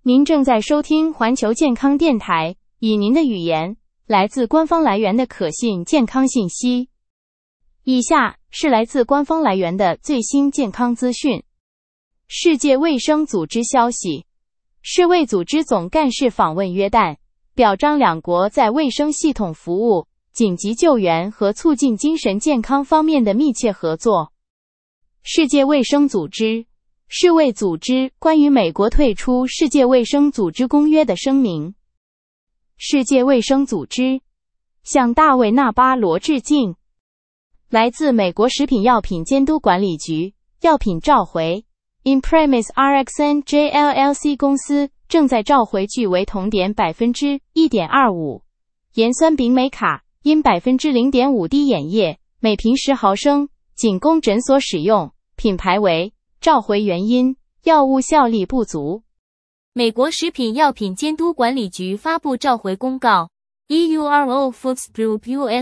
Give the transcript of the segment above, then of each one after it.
您正在收听环球健康电台，以您的语言来自官方来源的可信健康信息。以下是来自官方来源的最新健康资讯。世界卫生组织消息，世卫组织总干事访问约旦，表彰两国在卫生系统服务、紧急救援和促进精神健康方面的密切合作。世界卫生组织世卫组织关于美国退出世界卫生组织公约的声明。世界卫生组织向大卫·纳巴罗致敬。来自美国食品药品监督管理局，药品召回 Imprimis RxNJ LLC 公司正在召回聚维酮碘 1.25%、盐酸丙美卡因 0.5 滴眼液，每瓶10毫升，仅供诊所使用，品牌为召回原因：药物效力不足。 美国食品药品监督管理局发布召回公告 ，EURO Foods Group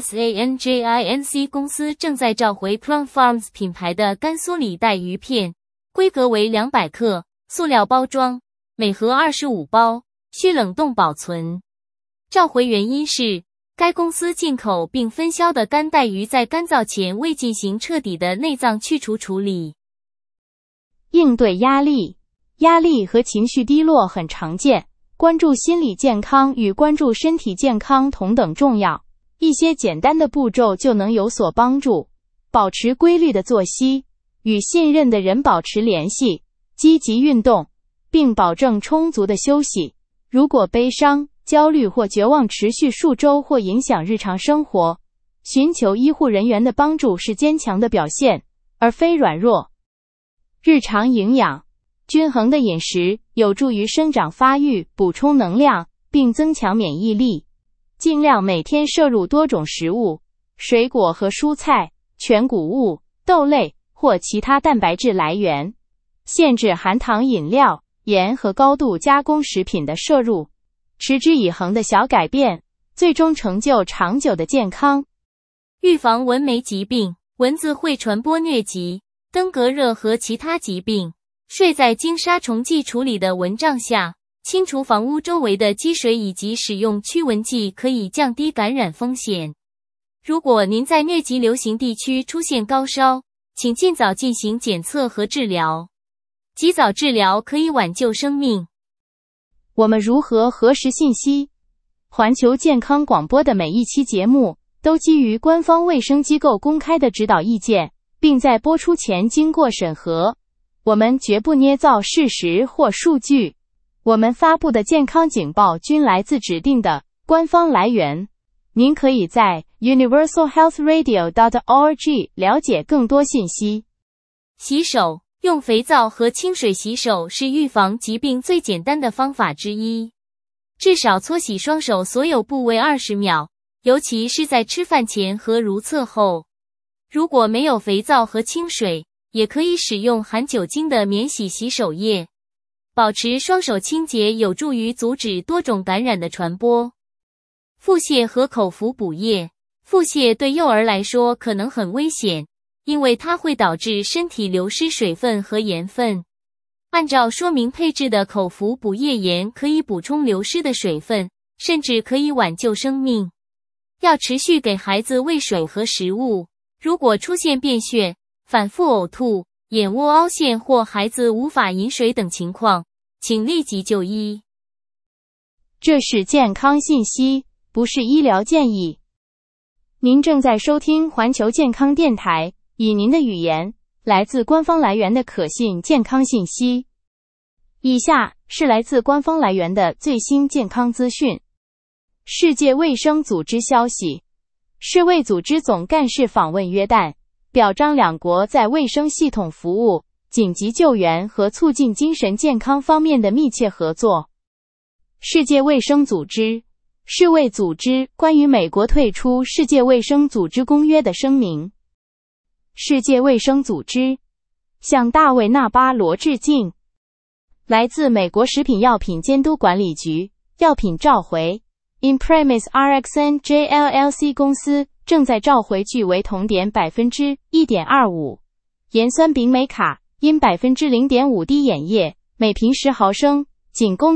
USANJINC 公司正在召回 Plum Farms 品牌的干酥里带鱼片，规格为200克，塑料包装，每盒25包，需冷冻保存。召回原因是，该公司进口并分销的干带鱼在干燥前未进行彻底的内脏去除处理。 应对压力。压力和情绪低落很常见，关注心理健康与关注身体健康同等重要。一些简单的步骤就能有所帮助。保持规律的作息，与信任的人保持联系，积极运动，并保证充足的休息。如果悲伤、焦虑或绝望持续数周或影响日常生活，寻求医护人员的帮助是坚强的表现，而非软弱。日常营养。均衡的饮食有助于生长发育，补充能量，并增强免疫力。尽量每天摄入多种食物，水果和蔬菜、全谷物、豆类或其他蛋白质来源。限制含糖饮料、盐和高度加工食品的摄入。持之以恒的小改变，最终成就长久的健康。 预防蚊媒疾病。蚊子会传播疟疾、登革热和其他疾病。睡在经杀虫剂处理的蚊帐下，清除房屋周围的积水以及使用驱蚊剂可以降低感染风险。如果您在疟疾流行地区出现高烧，请尽早进行检测和治疗。及早治疗可以挽救生命。 我们如何核实信息？环球健康广播的每一期节目都基于官方卫生机构公开的指导意见，并在播出前经过审核。我们绝不捏造事实或数据。我们发布的健康警报均来自指定的官方来源。您可以在 universalhealthradio.org 了解更多信息。 洗手。用肥皂和清水洗手是预防疾病最简单的方法之一。至少搓洗双手所有部位20秒，尤其是在吃饭前和如厕后。如果没有肥皂和清水，也可以使用含酒精的免洗洗手液。保持双手清洁有助于阻止多种感染的传播。腹泻和口服补液。腹泻对幼儿来说可能很危险，因为它会导致身体流失水分和盐分。按照说明配置的口服补液盐可以补充流失的水分，甚至可以挽救生命。要持续给孩子喂水和食物。如果出现便血、反复呕吐、眼窝凹陷或孩子无法饮水等情况，请立即就医。 这是健康信息，不是医疗建议。您正在收听环球健康电台，以您的语言来自官方来源的可信健康信息。以下是来自官方来源的最新健康资讯。世界卫生组织消息，世卫组织总干事访问约旦，表彰两国在卫生系统服务、紧急救援和促进精神健康方面的密切合作。世界卫生组织世卫组织关于美国退出世界卫生组织公约的声明。世界卫生组织向大卫·纳巴罗致敬。来自美国食品药品监督管理局，药品召回 Imprimis RxNJ LLC 公司正在召回聚维酮碘 1.25%、盐酸丙美卡因 0.5 滴眼液，每瓶10毫升，仅供